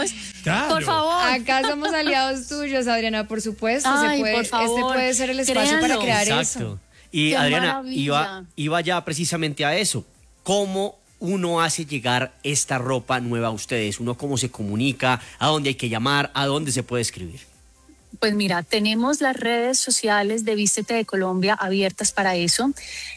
aliados. Claro. Por favor. Acá somos aliados tuyos, Adriana, por supuesto. Ay, por favor, este puede ser el espacio créanlo. para crear Exacto. eso. Y Qué Adriana, maravilla. iba ya precisamente a eso. ¿Cómo uno hace llegar esta ropa nueva a ustedes? ¿Uno cómo se comunica? ¿A dónde hay que llamar? ¿A dónde se puede escribir? Pues mira, tenemos las redes sociales de Vístete de Colombia abiertas para eso.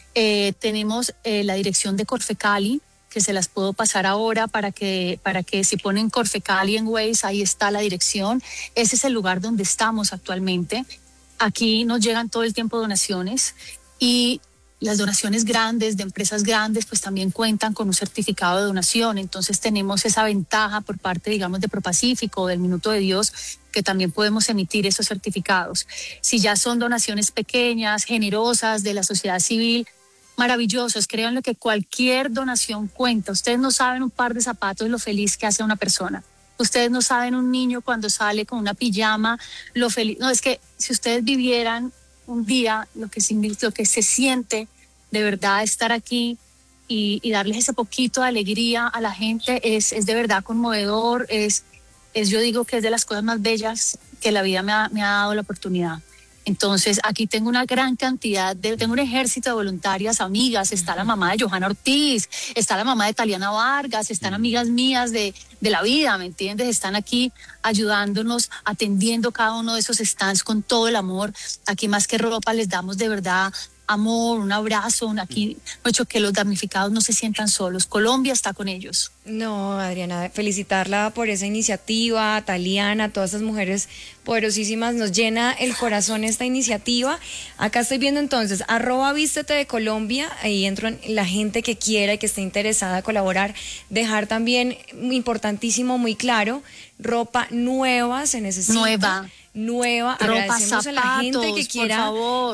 Tenemos la dirección de Corfecali, que se las puedo pasar ahora para que si ponen Corfecali en Waze, ahí está la dirección. Ese es el lugar donde estamos actualmente. Aquí nos llegan todo el tiempo donaciones y las donaciones grandes de empresas grandes pues también cuentan con un certificado de donación. Entonces tenemos esa ventaja por parte, digamos, de ProPacífico o del Minuto de Dios, que también podemos emitir esos certificados. Si ya son donaciones pequeñas, generosas de la sociedad civil, maravillosos, créanlo que cualquier donación cuenta. Ustedes no saben un par de zapatos lo feliz que hace una persona. Ustedes no saben un niño cuando sale con una pijama, lo feliz. No, es que si ustedes vivieran un día lo que se siente de verdad estar aquí y darles ese poquito de alegría a la gente es de verdad conmovedor, yo digo que es de las cosas más bellas que la vida me ha dado la oportunidad. Entonces, aquí tengo una gran cantidad, tengo un ejército de voluntarias, amigas, está la mamá de Johanna Ortiz, está la mamá de Taliana Vargas, están amigas mías de la vida, ¿me entiendes? Están aquí ayudándonos, atendiendo cada uno de esos stands con todo el amor. Aquí más que ropa les damos de verdad amor, un abrazo, aquí, mucho que los damnificados no se sientan solos. Colombia está con ellos. No, Adriana, felicitarla por esa iniciativa, Taliana, todas esas mujeres poderosísimas, nos llena el corazón esta iniciativa. Acá estoy viendo entonces, @vístete de Colombia, ahí entran la gente que quiera y que esté interesada a colaborar, dejar también, importantísimo, muy claro, ropa nueva se necesita. Nueva, ropa, agradecemos zapatos, a la gente que quiera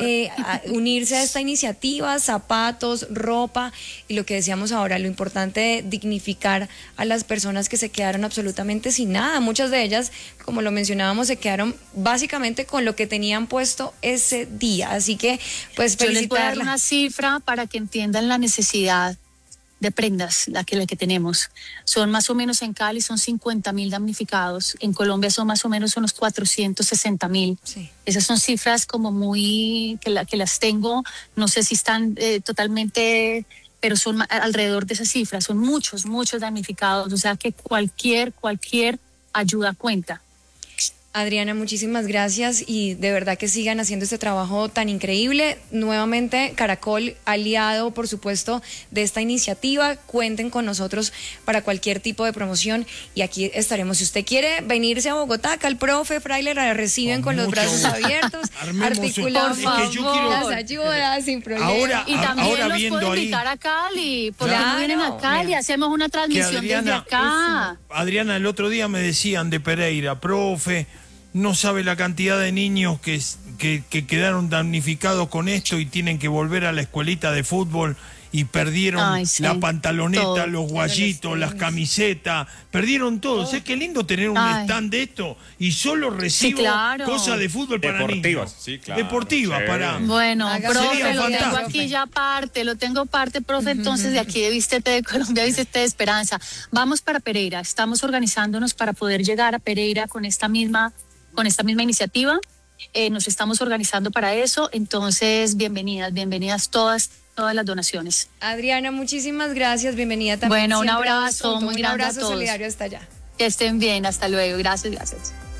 unirse a esta iniciativa, zapatos, ropa y lo que decíamos ahora, lo importante de dignificar a las personas que se quedaron absolutamente sin nada. Muchas de ellas, como lo mencionábamos, se quedaron básicamente con lo que tenían puesto ese día, así que pues yo les voy a dar felicitarla. una cifra para que entiendan la necesidad de prendas, la que tenemos. Son más o menos en Cali, son 50.000 damnificados. En Colombia son más o menos unos 460.000. Sí. Esas son cifras como muy, que las tengo, no sé si están totalmente, pero son alrededor de esas cifras. Son muchos damnificados. O sea que cualquier ayuda cuenta. Adriana, muchísimas gracias y de verdad que sigan haciendo este trabajo tan increíble. Nuevamente, Caracol, aliado, por supuesto, de esta iniciativa. Cuenten con nosotros para cualquier tipo de promoción y aquí estaremos. Si usted quiere venirse a Bogotá, acá el profe Fraile la reciben con los brazos abiertos, articulamos las ayudas sin problema. Y también los puedo invitar a Cali, porque no vienen a Cali, hacemos una transmisión desde acá. Adriana, el otro día me decían de Pereira, profe, no sabe la cantidad de niños que quedaron damnificados con esto y tienen que volver a la escuelita de fútbol y perdieron la pantaloneta, todo, los guayitos, las camisetas, perdieron todo. ¿Sabes qué lindo tener un stand de esto? Y solo recibo cosas de fútbol para niños. Sí, claro. Deportivas, para... Bueno, profe, lo fantástico. tengo aquí ya parte, profe, entonces de aquí de Vístete de Colombia, Vístete de Esperanza. Vamos para Pereira, estamos organizándonos para poder llegar a Pereira con esta misma iniciativa. Nos estamos organizando para eso, entonces bienvenidas todas las donaciones. Adriana, muchísimas gracias, bienvenida también. Bueno, un abrazo muy grande a todos. Un abrazo solidario hasta allá. Que estén bien, hasta luego, gracias.